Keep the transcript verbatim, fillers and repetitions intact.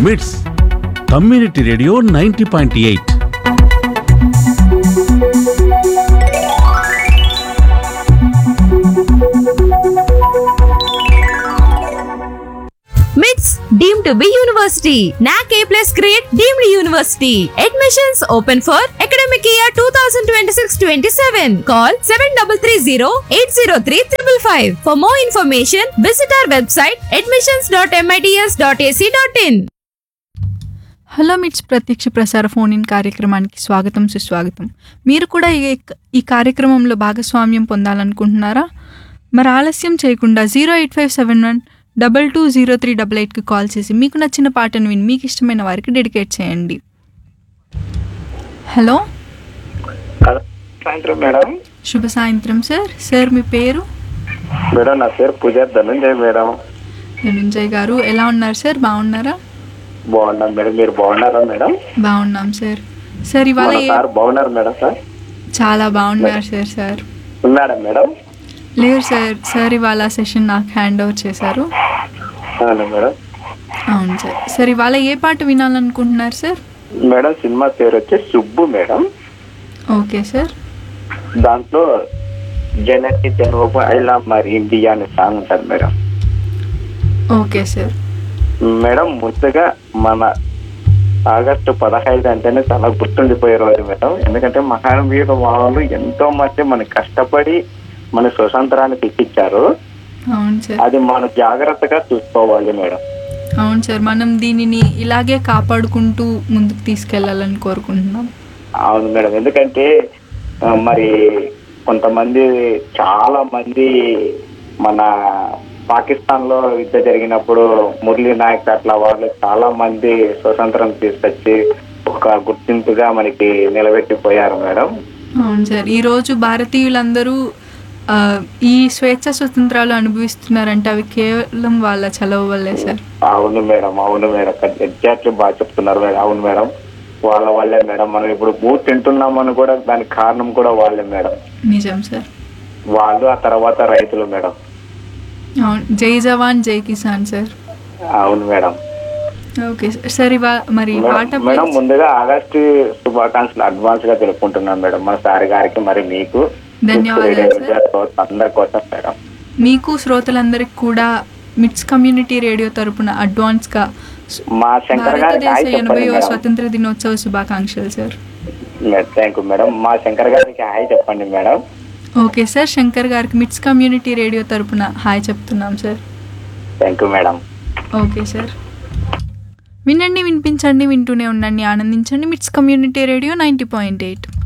మిట్స్ community radio ninety point eight. మిట్స్ deemed to be university. N A C A plus grade deemed university. Admissions open for academic year twenty twenty-six twenty-seven. Call seven three three zero eight zero three five five. For more information, visit our website admissions dot mits dot a c dot in. Hello మిట్స్ ప్రత్యక్ష ప్రసార phone in కార్యక్రమానికి స్వాగతం, సుస్వాగతం. మీరు కూడా ఈ ఈ కార్యక్రమంలో భాగస్వామ్యం పొందాలనుకుంటున్నారా? మరి ఆలస్యం చేయకుండా zero eight five seven one double two zero three double ఎయిట్కి కాల్ చేసి మీకు నచ్చిన పాటను విని మీకు ఇష్టమైన వారికి డెడికేట్ చేయండి. హలో సాయంత్రం మేడం. శుభ సాయంత్రం సార్. సార్ మీ పేరు? మేడం నా పేరు పూజారి ధనంజయ్ మేడం. ధనంజయ్ గారు ఎలా ఉన్నారు సార్? బాగున్నారా? బాగున్నాం మేడం, మీరు బాగున్నారా మేడం? బాగున్నాం సార్. సార్ ఇవాళ సార్ బాగున్నారు మేడం? సార్ చాలా బాగున్నారు సార్. సార్ ఉన్నాడా మేడం? లేదు సార్. సార్ ఇవాళ సెషన్ నాకు హ్యాండ్ ఓవర్ చేశారు. అవునా మేడం? అవును సార్. సార్ ఇవాళ ఏ పాట వినాలనుకుంటున్నారు సార్? మేడం సినిమా పేరు వచ్చి సుబ్బు మేడం. Okay sir. దాంట్లో జనకి జనోబు ఐలా మరి ఇండియా అనే సాంగ్ ఉంటుంది మేడం. Okay sir. మేడం ముందుగా మన ఆగస్టు పదహైదు అంటేనే చాలా గుర్తుండిపోయే రోజు మేడం. ఎందుకంటే మహావీరుల వాళ్ళు ఎంతో మంది మనకి కష్టపడి మన స్వతంత్రాన్ని తెచ్చిచ్చారు. అవును సార్. అది మనం జాగ్రత్తగా చూసుకోవాలి మేడం. అవును సార్. మనం దీనిని ఇలాగే కాపాడుకుంటూ ముందుకు తీసుకెళ్లాలని కోరుకుంటున్నాం. అవును మేడం. ఎందుకంటే మరి కొంతమంది చాలా మంది మన పాకిస్తాన్ లో యుద్ధం జరిగినప్పుడు మురళీ నాయక్ అట్లా వాళ్ళు చాలా మంది స్వతంత్రం తీసుకొచ్చి ఒక గుర్తింపుగా మనకి నిలబెట్టిపోయారు మేడం. అవును సార్. ఈరోజు భారతీయులందరూ ఈ స్వేచ్ఛ స్వతంత్రాలు అనుభవిస్తున్నారంటే అవి కేవలం వాళ్ళ చలవ వల్లే సార్. అవును మేడం, అవును మేడం, ఎగ్జాక్ట్లీ బాగా చెప్తున్నారు మేడం. అవును మేడం, వాళ్ళ వల్లే మేడం మనం ఇప్పుడు బూత్ తింటున్నామని కూడా దానికి కారణం కూడా వాళ్ళే మేడం. నిజం సార్. వాళ్ళు ఆ తర్వాత రైతులు మేడం. అవును. జై జవాన్ జై కిసాన్ సార్. అవును మేడం. Okay sir. సార్ ఇవాళ మరి పాట మేడం ముందుగా ఆగస్టు శుభాకాంక్షలు అడ్వాన్స్ గా తెలుపుకుంటున్నాను మేడం మా సార్ గారికి, మరి మీకు ధన్యవాదాలు. అందరి కోసం మేడం, మీకు శ్రోతలందరికి కూడా మిట్స్ కమ్యూనిటీ రేడియో తరపున అడ్వాన్స్ గా మా శంకర్ భారతదేశ ఎనభైవ గారికి స్వతంత్ర దినోత్సవ శుభాకాంక్షలు సార్. Thank you madam. మా శంకర్ గారికి హాయ్ చెప్పండి మేడం. Okay sir. శంకర్ గారికి మిట్స్ కమ్యూనిటీ రేడియో తరపున హాయ్ చెప్తున్నాం sir. Thank you madam. Okay sir. వినండి, వినిపించండి, వింటూనే ఉండండి, ఆనందించండి. మిట్స్ community radio ninety point eight.